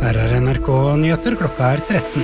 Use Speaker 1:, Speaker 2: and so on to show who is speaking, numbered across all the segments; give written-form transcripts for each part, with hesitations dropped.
Speaker 1: Her NRK Nyheter, klokka 13.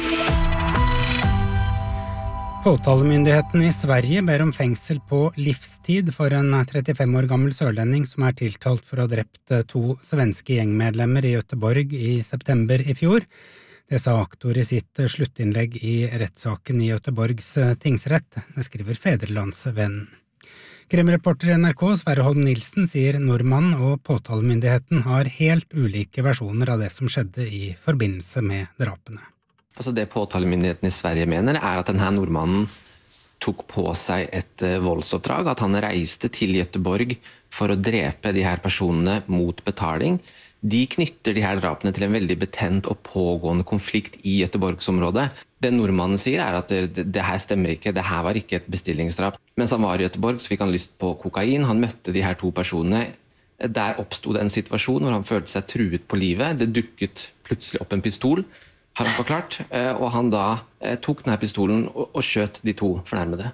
Speaker 1: Påtalemyndigheten I Sverige ber om fengsel på livstid for en 35 år gammel sørlending som tiltalt for å ha drept 2 svenske gjengmedlemmer I Göteborg I september I fjor. Det sa aktor I sitt sluttinnlegg I rettssaken I Göteborgs tingsrett, det skriver Fædrelandsvennen. Krimreporter I NRK Sverre Holm Nilsen sier nordmannen og påtalemyndigheten har helt ulike versjoner av det som skjedde I forbindelse med drapene.
Speaker 2: Altså det påtalemyndigheten I Sverige mener at denne nordmannen tok på seg et voldsoppdrag, at han reiste til Göteborg for å drepe de her personene mot betaling. De knytter de her drapene til en veldig betent og pågående konflikt I Göteborgsområdet. Det nordmannen sier at det her stemmer ikke, det her var ikke et bestillingsdrap. Mens han var I Göteborg så fikk han lyst på kokain, han møtte de her 2 personene. Der oppstod en situasjon hvor han følte seg truet på livet. Det dukket plutselig opp en pistol, har han forklart, og han da tok denne pistolen og skjøt de 2 fornærmede.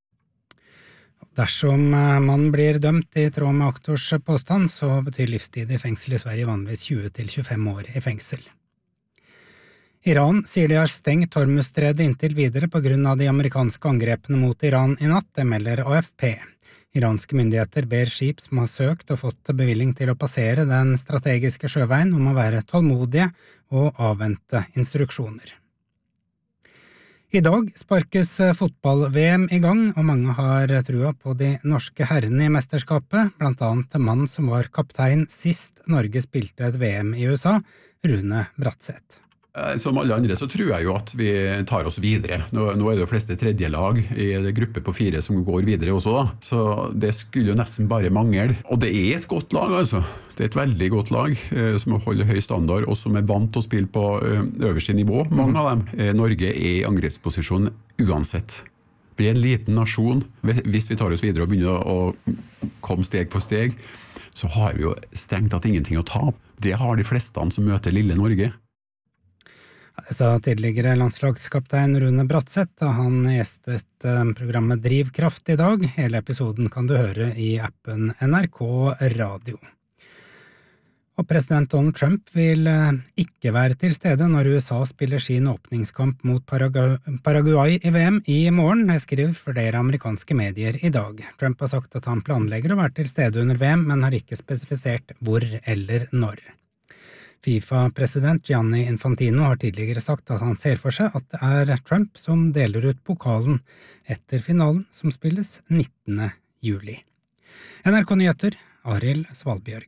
Speaker 1: Dersom man blir dømt I tråd med aktors påstand, så betyr livstid I fengsel I Sverige vanligvis 20-25 år I fengsel. Iran sier de har stengt Hormuzstredet inntil videre på grunn av de amerikanske angrepene mot Iran I natt, det melder AFP. Iranske myndigheter ber skip som har søkt og fått bevilling til å passere den strategiske sjøveien om å være tålmodige og avvente instruksjoner. I dag sparkes fotball-VM I gang, og mange har trua på de norske herrene I mesterskapet, blant annet en mann som var kaptein sist Norge spilte et VM I USA, Rune Bratseth.
Speaker 3: Som alle andre så tror jeg jo at vi tar oss videre. Nå det jo fleste tredjelag I gruppe på 4 som går videre også da. Så det skulle jo nesten bare mangle. Og det et godt lag altså. Det et veldig godt lag som holder høy standard og som vant til å spille på øverste nivå. Mange av dem. Norge I angrepsposisjon uansett. Vi en liten nasjon. Hvis vi tar oss videre og begynner å komme steg for steg, så har vi jo strengt tatt ingenting å ta. Det har de fleste som møter lille Norge.
Speaker 1: Det sa tidligere landslagskaptein Rune Bratseth da han gjestet programmet Drivkraft I dag. Hele episoden kan du høre I appen NRK Radio. Og president Donald Trump vil ikke være til stede når USA spiller sin åpningskamp mot Paraguay I VM I morgen, det skriver flere amerikanske medier I dag. Trump har sagt at han planlegger å være til stede under VM, men har ikke spesifisert hvor eller når. FIFA-president Gianni Infantino har tidligere sagt at han ser for seg at det Trump som deler ut pokalen etter finalen som spilles 19. juli. NRK Nyheter, Arild Svalbjørg.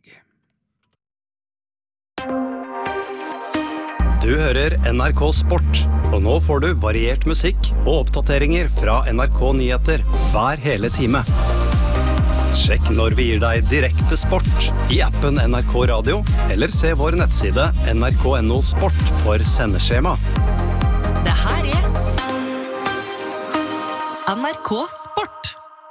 Speaker 4: Du hører NRK Sport, og nå får du variert musikk og oppdateringer fra NRK Nyheter hver hele time. Sjekk når vi gir deg direkte sport I appen NRK Radio, eller se vår nettside nrk.no sport for sendeskjema.
Speaker 5: Det her NRK Sport.